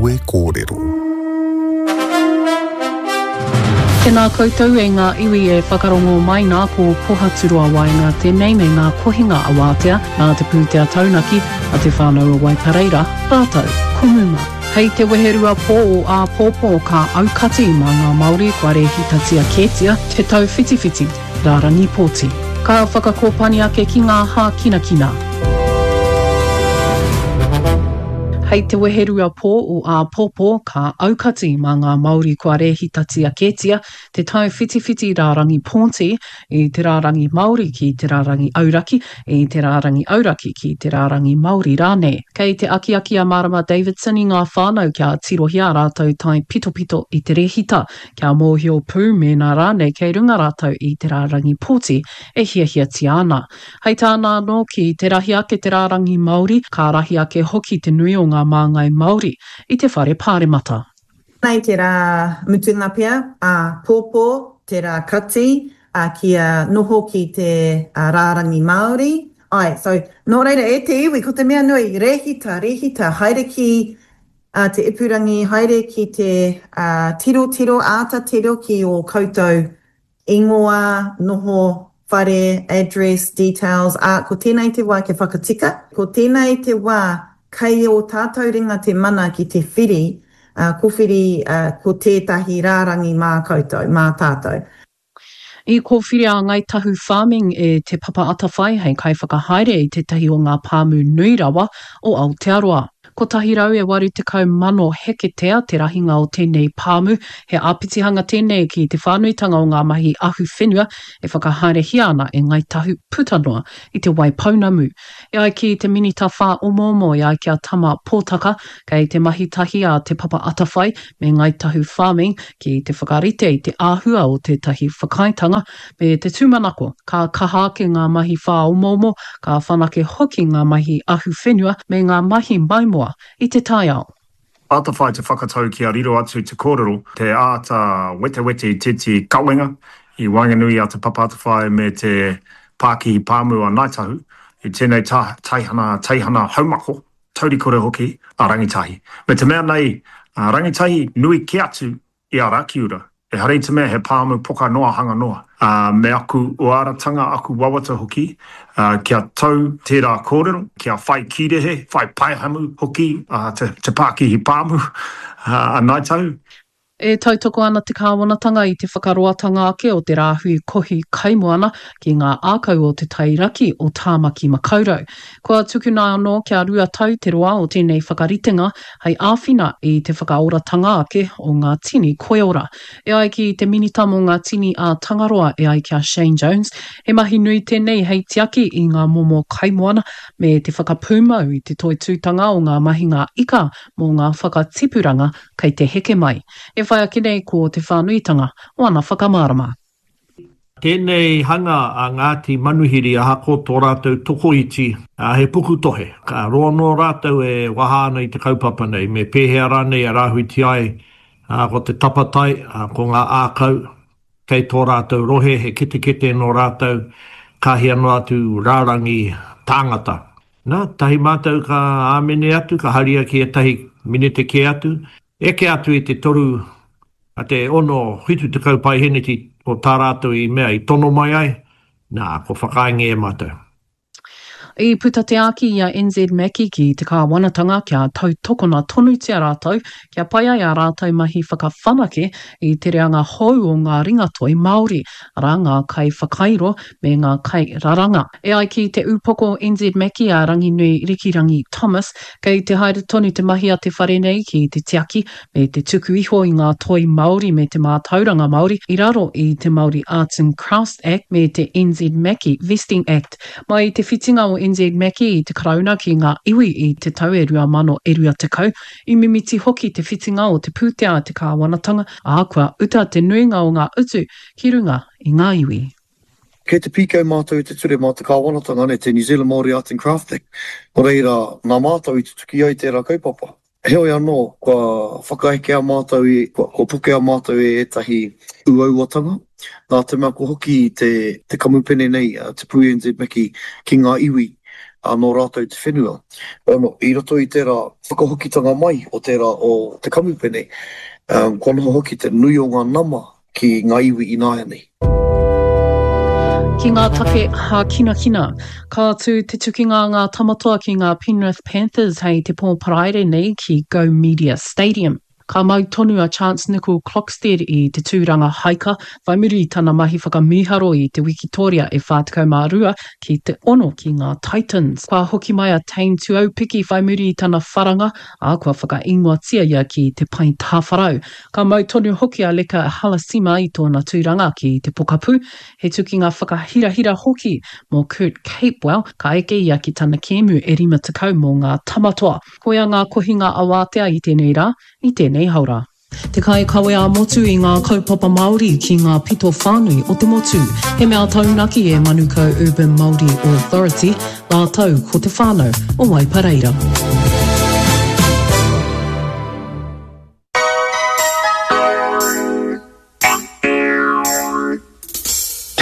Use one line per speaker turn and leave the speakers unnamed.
Taue Kōrero.
Tēnā koutou e ngā iwi e whakarongo mai nā ko pohaturua wai ngā tēnei me ngā kohinga a wātea, nā te pūtea taunaki a te whānau a Waipareira, rātou, kumuma. Hei te weherua pō o a pōpō ka aukati mā ngā Māori kua re hitatia kētia, te tau whitiwhiti, rārangi pōti. Ka whakakōpani ake ki ngā hā kina. Hei te weherua pō o a pōpō ka aukati mā ngā Māori kua re hitatia kētia, te tau whitiwhiti rārangi pōnti, i te rārangi Māori ki te rārangi auraki, i te rārangi auraki ki te rārangi Māori rāne. Kei te aki a Marama Davidson i ngā whānau kia tirohia rātou tai pito i te rehita, kia mōhio pū me nā rāne kei runga rātou i te rārangi pōti, e hiahia ti ana. Hei tāna no ki te rahi ake te rārangi Māori, ka rahi ake hoki te nui o ngā māngai Māori i te whare pāremata.
Nei te rā mutunga pia, a pōpō, te rā kati, kia noho ki te rārangi Māori. So, nō reira e te iwi, ko te mea nui, rehita, haere ki te ipurangi, haere ki te tiro, āta tiro ki o koutou ingoa, noho, whare, address, details, ko tēnei te wā ke whakatika, ko tēnei te wā kei o tātou ringa te mana ki te whiri, ko whiri ko tētahi rārangi mā koutou, mā tātou.
I ko whiri a ngai tahu farming e te papa atawhai hei kai whakahaere i te tahi o ngā pāmu nui rawa o Aotearoa. Ko tahi rau e waru te kau mano heketea te rahinga o tēnei pāmu, he āpitihanga tēnei ki te whānuitanga o ngā mahi ahu whenua e whakahaere hiana e ngai tahu putanoa i te Waipounamu. E ai ki te minita whā omomo e ai kia tama pōtaka, kei te mahi tahi a te papa atawhai me ngai tahu farming ki te whakarite i te āhua o te tahi whakaitanga me te tūmanako, ka kaha ke ngā mahi whā omomo, ka whanake hoki ngā mahi ahu whenua me ngā mahi maimoa i te tai ao.
Atawhai te whakatau ki a riro atu te kōrero, te āta wete i titi kawenga, i wanganui a te papa atawhai me te Pākihi Pāmu a Naitahu, i tēnei teihana haumako, taurikore hoki a rangitahi. Me te mea nei, rangitahi nui ki atu i a Rakiura, e harei te mea he Pāmu poka noa hanga noa. Me aku o aratanga aku wawata hoki, kia tau tērā kōrero, kia whai kirehe, whai paihamu hoki, te Pākihi Pāmu a Naitahu.
E tautoko ana te kāwanatanga i te whakaroatanga ake o te rāhui kohi kaimoana ki ngā ākau o te tairaki o Tāmaki Makaurau. Kua tukuna anō kia rua tau te roa o tēnei whakaritenga hei āwhina i te whakaoratanga ake o ngā tini koeora. E ai ki te minita mō ngā tini a Tangaroa e ai kia Shane Jones, he mahi nui tēnei hei tiaki i ngā momo kaimoana me te whakapūmau i te toi tūtanga o ngā mahinga ika mō ngā whakatipuranga kei te heke mai. E whai ake nei ko te whānuitanga o ana whakamārama.
Tēnei hanga a Ngāti Manuhiri a hako tō rātou tokoiti he puku tohe. Ka roa no rātou e wahāna i te kaupapa nei, me pēhea rānei a rāhui ti ai ko te tapatai, ko ngā ākau, kei tō rātou rohe, he kete no rātou, kahia no atu rārangi tāngata. Nā, tahi mātou ka āmene atu, ka haria ki e tahi minete ke atu, eke atu i te toru a te ono hitu te kaupai heneti o tā rātou i mea i tono mai ai, nā, ko whakainge e mātou.
I puta te aki i a NZ Maki ki te kāwanatanga kia tau tokona tonu tia rātou, kia pai ai a rātou mahi whakawhanake i te reanga hou o ngā ringatoi Māori, ara ngā kai whakairo me ngā kai raranga. E ai ki te upoko NZ Maki a Ranginui Rikirangi Thomas, kei te haere tonu te mahi a te wharenei ki te tiaki me te tuku iho i ngā toi Māori me te mātauranga Māori, i raro i te Māori Arts and Crafts Act me te NZ Maki Vesting Act. Mai te whitinga o NZ Maki i te karauna ki ngā iwi i te tau e rua mano e rua te kau, i mimiti hoki te whitinga o te pūtea te kāwanatanga, a kua uta te nuinga o ngā utu ki runga i ngā iwi.
Kei te pīkau mātou i te ture mā te kāwanatanga ne te New Zealand Māori Arts and Crafts Act. O reira, ngā mātou i te tuki ai tērā kaupapa. Heoi anō, kua whakaeke a mātou kua puke a mātou e tahi uauatanga. Nā te mea ko hoki te kamupene nei, te Pū NZ Maki ki ngā iwi. nō rātou te whenua. I roto I tērā whakahokitanga mai o tērā o te kamupene, kua noho hoki te nui o ngā nama ki ngā iwi I nāia nei.
Ki ngā take ha kina, ka tū te tukinga ngā tamatoa ki ngā Penrith Panthers hei te pō paraire nei ki Go Media Stadium. Ka mau tonu a Chance Nicol Clockstead I te tūranga haika, whai muri tana mahi whakamiharo I te Wikitoria e whātikau mā rua ki te ono ki ngā Titans. Kua hoki mai a Tane Tuaupiki whai muri tana wharanga, a kua whakaingoatia ia ki te pai tāwharau. Ka mau tonu hoki a Leka Halasima I tōna tūranga ki te Pokapū, he tukinga whakahirahira hoki mō Kurt Capewell, ka eke ia ki tana kēmu e rima tekau mō ngā tamatoa. Koia ngā kohinga awātea I tēnei rā, I tēnei haura. Te kai kawe a motu I ngā kaupapa Māori ki ngā pito whānui o te motu. He mea taunaki e Manukau Urban Māori Authority, la tau ko te whānau o Waipareira.